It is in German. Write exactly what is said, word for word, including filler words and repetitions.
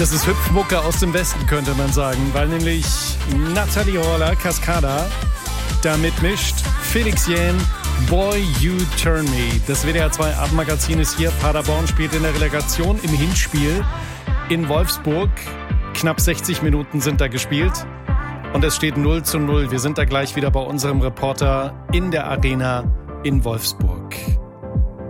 Das ist Hüpfmucke aus dem Westen, könnte man sagen, weil nämlich Nathalie Horler, Cascada, da mitmischt. Felix Jähn, Boy You Turn Me. Das W D R zwei Abendmagazin ist hier. Paderborn spielt in der Relegation im Hinspiel in Wolfsburg. Knapp sechzig Minuten sind da gespielt. Und es steht null zu null. Wir sind da gleich wieder bei unserem Reporter in der Arena in Wolfsburg.